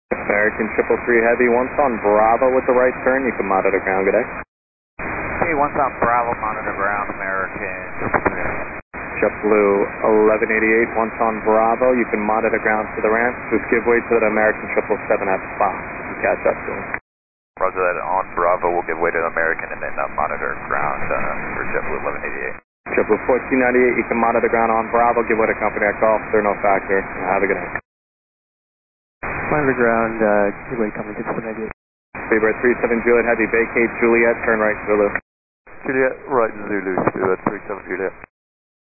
American 333 Heavy, once on Bravo with the right turn, you can monitor ground, good day. Okay, once on Bravo, monitor ground, American 333 Heavy. JetBlue 1188, once on Bravo, you can monitor ground to the ramp, just give way to the American 777 at Fox, you can catch up to him. Roger that, on Bravo, we'll give way to the American and then monitor ground for JetBlue 1188. JetBlue 1498, you can monitor ground on Bravo, give way to company at Golf, they're no factor, have a good night. Monitor ground, give way to company 798. Speedbird 37 Juliet Heavy, vacate Juliet, turn right Zulu. Juliet, right Zulu, Speedbird 37 Juliet.